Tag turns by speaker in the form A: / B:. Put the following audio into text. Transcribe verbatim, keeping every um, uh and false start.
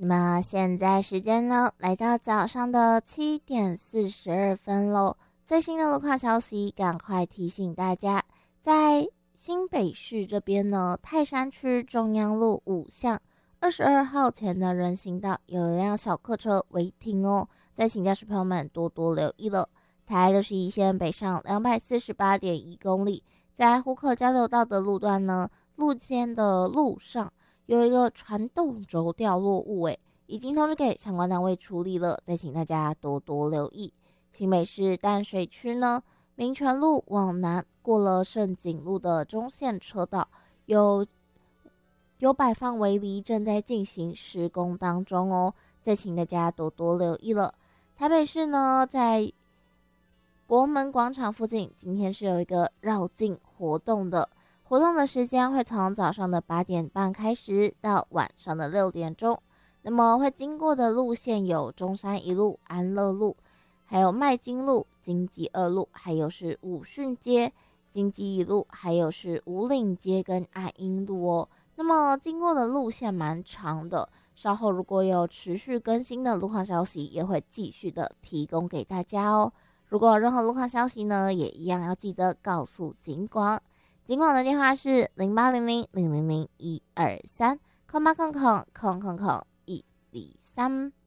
A: 那现在时间呢，来到早上的七点四十二分喽。最新的路况消息，赶快提醒大家，在新北市这边呢，泰山区中央路五巷二十二号前的人行道有一辆小客车违停哦，再请驾驶朋友们多多留意了。台六十一线北上两百四十八点一公里，在湖口交流道的路段呢，路肩的路上有一个传动轴掉落物，诶，已经通知给相关单位处理了，再请大家多多留意。新北市淡水区呢，民权路往南过了盛景路的中线车道，有有摆放围篱正在进行施工当中哦，再请大家多多留意了。台北市呢，在国门广场附近，今天是有一个绕境活动的。活动的时间会从早上的八点半开始到晚上的六点钟，那么会经过的路线有中山一路、安乐路，还有麦金路、经济二路，还有是武训街、经济一路，还有是五岭街跟爱英路哦。那么经过的路线蛮长的，稍后如果有持续更新的路况消息，也会继续的提供给大家哦。如果有任何路况消息呢，也一样要记得告诉警广。警广的电话是零八零零零零零一二三，空八空空空空空一二三。